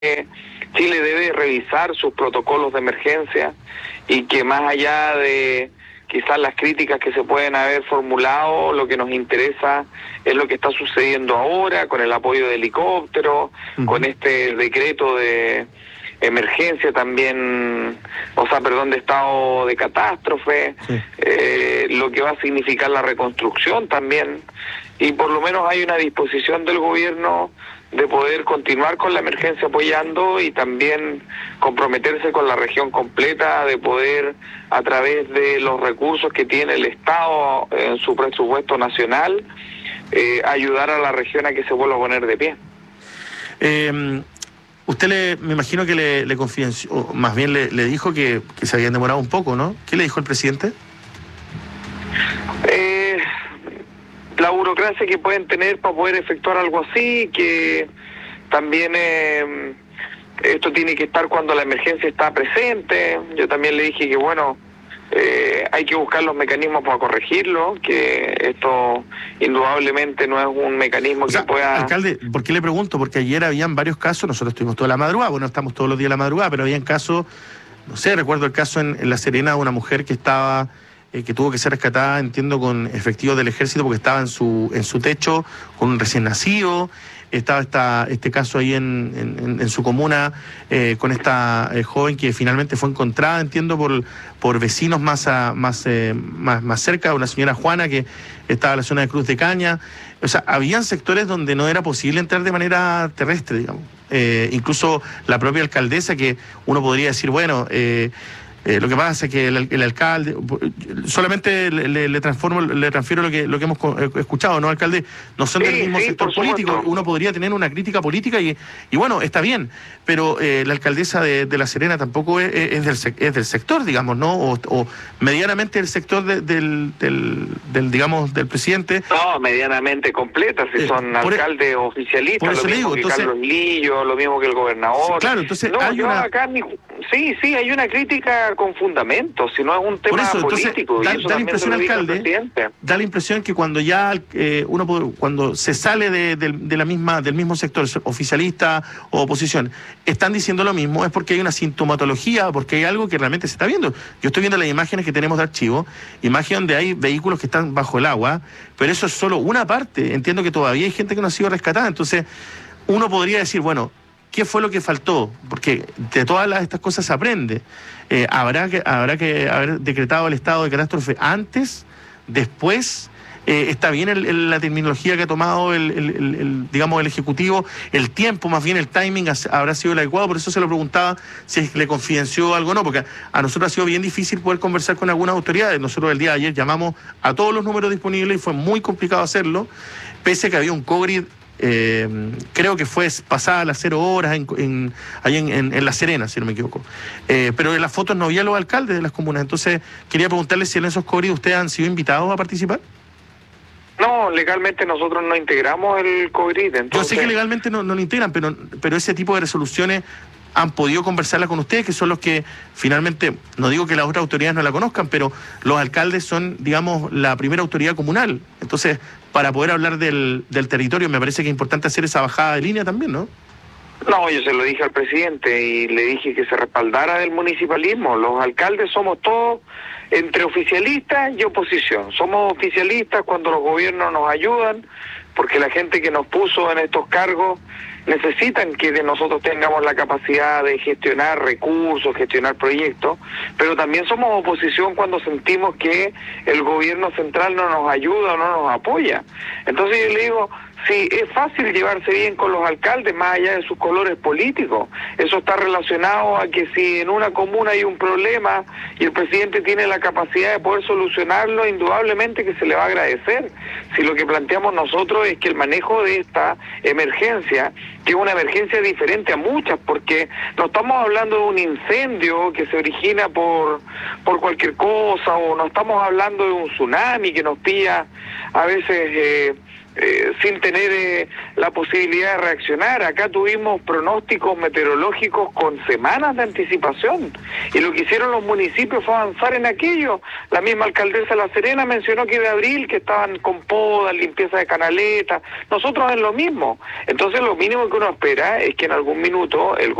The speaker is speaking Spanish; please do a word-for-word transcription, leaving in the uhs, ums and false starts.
que Chile debe revisar sus protocolos de emergencia y que más allá de quizás las críticas que se pueden haber formulado, lo que nos interesa es lo que está sucediendo ahora con el apoyo de helicópteros, uh-huh. con este decreto de emergencia también, o sea, perdón, de estado de catástrofe, sí. eh, lo que va a significar la reconstrucción también, y por lo menos hay una disposición del gobierno de poder continuar con la emergencia apoyando y también comprometerse con la región completa, de poder a través de los recursos que tiene el Estado en su presupuesto nacional, eh, ayudar a la región a que se vuelva a poner de pie. Eh... Usted, le, me imagino que le, le confidenció, o más bien le, le dijo que, que se habían demorado un poco, ¿no? ¿Qué le dijo el presidente? Eh, la burocracia que pueden tener para poder efectuar algo así, que también eh, esto tiene que estar cuando la emergencia está presente. Yo también le dije que, bueno, eh, hay que buscar los mecanismos para corregirlo, que esto indudablemente no es un mecanismo o que sea, pueda... Alcalde, ¿por qué le pregunto? Porque ayer habían varios casos, nosotros estuvimos toda la madrugada, bueno, estamos todos los días a la madrugada, pero habían casos, no sé, recuerdo el caso en, en La Serena de una mujer que estaba, eh, que tuvo que ser rescatada, entiendo, con efectivos del ejército porque estaba en su, en su techo con un recién nacido. Estaba esta, este caso ahí en, en, en su comuna eh, con esta eh, joven que finalmente fue encontrada, entiendo, por, por vecinos más, a, más, eh, más, más cerca, una señora Juana que estaba en la zona de Cruz de Caña. O sea, habían sectores donde no era posible entrar de manera terrestre, digamos. Eh, incluso la propia alcaldesa, que uno podría decir, bueno... Eh, Eh, lo que pasa es que el, el alcalde, solamente le, le, le transformo, le transfiero lo que lo que hemos escuchado, ¿no, alcalde? No son sí, del mismo sí, sector político, uno podría tener una crítica política y, y bueno, está bien, pero eh, la alcaldesa de, de La Serena tampoco es, es, del, es del sector, digamos, ¿no? O, o medianamente el sector de, del, del, del, digamos, del presidente. No, medianamente completa, si eh, son alcaldes o oficialistas, lo mismo digo, que entonces, Carlos Lillo, lo mismo que el gobernador. Claro, entonces no, hay yo una... acá mi... Sí, sí, hay una crítica con fundamentos, si no es un tema eso, político. Entonces, da, y eso da la impresión, alcalde, da la impresión que cuando ya eh, uno cuando se sale de, de, de la misma del mismo sector, oficialista o oposición, están diciendo lo mismo, es porque hay una sintomatología, porque hay algo que realmente se está viendo. Yo estoy viendo las imágenes que tenemos de archivo, imagen donde hay vehículos que están bajo el agua, pero eso es solo una parte. Entiendo que todavía hay gente que no ha sido rescatada, entonces uno podría decir, bueno, ¿qué fue lo que faltó? Porque de todas las, estas cosas se aprende. Eh, habrá que habrá que haber decretado el estado de catástrofe antes, después. Eh, está bien el, el, la terminología que ha tomado el, el, el, el, digamos, el Ejecutivo, el tiempo, más bien el timing habrá sido el adecuado, por eso se lo preguntaba si le confidenció algo o no, porque a, a nosotros ha sido bien difícil poder conversar con algunas autoridades. Nosotros el día de ayer llamamos a todos los números disponibles y fue muy complicado hacerlo, pese a que había un COVID. Eh, creo que fue pasada las cero horas en, en, ahí en, en, en La Serena, si no me equivoco. Eh, pero en las fotos no había los alcaldes de las comunas. Entonces, quería preguntarle si en esos corridos ustedes han sido invitados a participar. No, legalmente nosotros no integramos el COVID. Entonces... Yo sé que legalmente no, no lo integran, pero, pero ese tipo de resoluciones han podido conversarla con ustedes, que son los que finalmente, no digo que las otras autoridades no la conozcan, pero los alcaldes son, digamos, la primera autoridad comunal. Entonces, para poder hablar del, del territorio, me parece que es importante hacer esa bajada de línea también, ¿no? No, yo se lo dije al presidente y le dije que se respaldara del municipalismo. Los alcaldes somos todos entre oficialistas y oposición. Somos oficialistas cuando los gobiernos nos ayudan, porque la gente que nos puso en estos cargos necesitan que de nosotros tengamos la capacidad de gestionar recursos, gestionar proyectos, pero también somos oposición cuando sentimos que el gobierno central no nos ayuda o no nos apoya. Entonces yo le digo, sí, es fácil llevarse bien con los alcaldes más allá de sus colores políticos. Eso está relacionado a que si en una comuna hay un problema y el presidente tiene la capacidad de poder solucionarlo, indudablemente que se le va a agradecer. Si lo que planteamos nosotros es que el manejo de esta emergencia, que es una emergencia diferente a muchas, porque no estamos hablando de un incendio que se origina por, por cualquier cosa, o no estamos hablando de un tsunami que nos pilla a veces... Eh, eh, sin tener eh, la posibilidad de reaccionar. Acá tuvimos pronósticos meteorológicos con semanas de anticipación, y lo que hicieron los municipios fue avanzar en aquello. La misma alcaldesa de La Serena mencionó que de abril, que estaban con podas, limpieza de canaletas. Nosotros es lo mismo. Entonces lo mínimo que uno espera es que en algún minuto el